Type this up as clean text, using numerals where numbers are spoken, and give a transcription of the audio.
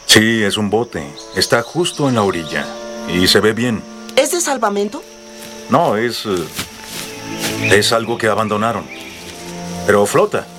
Sí, es un bote. Está justo en la orilla. Y se ve bien. ¿Es de salvamento? No, es algo que abandonaron. Pero flota.